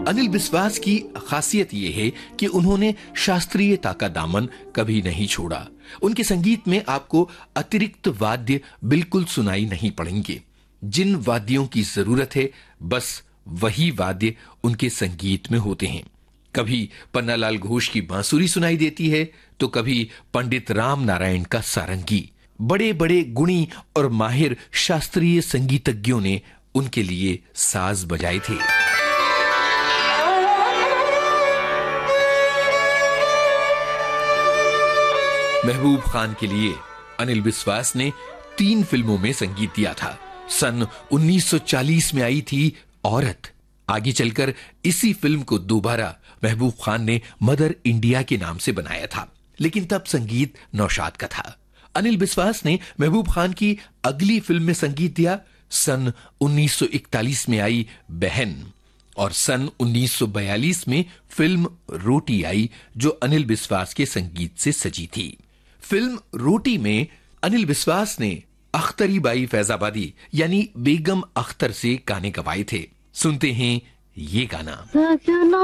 अनिल बिस्वास की खासियत यह है कि उन्होंने शास्त्रीयता का दामन कभी नहीं छोड़ा। उनके संगीत में आपको अतिरिक्त वाद्य बिल्कुल सुनाई नहीं पड़ेंगे। जिन वाद्यों की जरूरत है बस वही वाद्य उनके संगीत में होते हैं। कभी पन्नालाल घोष की बांसुरी सुनाई देती है तो कभी पंडित राम नारायण का सारंगी। बड़े बड़े गुणी और माहिर शास्त्रीय संगीतज्ञों ने उनके लिए साज बजाए थे। महबूब खान के लिए अनिल बिस्वास ने 3 फिल्मों में संगीत दिया था। सन 1940 में आई थी औरत। आगे चलकर इसी फिल्म को दोबारा महबूब खान ने मदर इंडिया के नाम से बनाया था, लेकिन तब संगीत नौशाद का था। अनिल बिस्वास ने महबूब खान की अगली फिल्म में संगीत दिया। सन 1941 में आई बहन और सन 1942 में फिल्म रोटी आई, जो अनिल बिस्वास के संगीत से सजी थी। फिल्म रोटी में अनिल बिस्वास ने अख्तरी बाई फैजाबादी यानी बेगम अख्तर से गाने गवाए थे। सुनते हैं ये गाना।